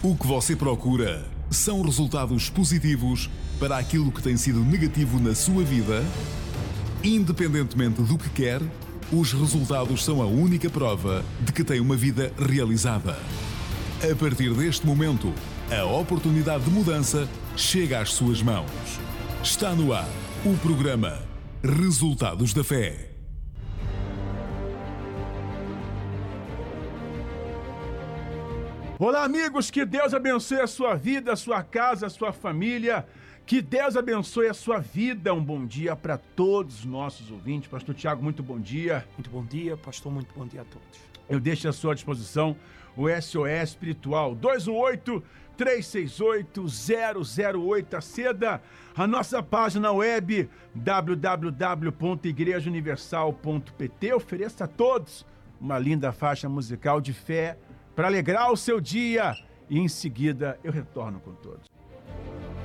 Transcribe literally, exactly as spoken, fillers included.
O que você procura são resultados positivos para aquilo que tem sido negativo na sua vida? Independentemente do que quer, os resultados são a única prova de que tem uma vida realizada. A partir deste momento, a oportunidade de mudança chega às suas mãos. Está no ar o programa Resultados da Fé. Olá, amigos, que Deus abençoe a sua vida, a sua casa, a sua família. Que Deus abençoe a sua vida. Um bom dia para todos os nossos ouvintes. Pastor Tiago, muito bom dia. Muito bom dia, pastor, muito bom dia a todos. Eu deixo à sua disposição o S O S Espiritual dois um oito, três seis oito, zero zero oito. Aceda a nossa página web w w w ponto igreja universal ponto p t. Ofereça a todos uma linda faixa musical de fé para alegrar o seu dia e em seguida eu retorno com todos.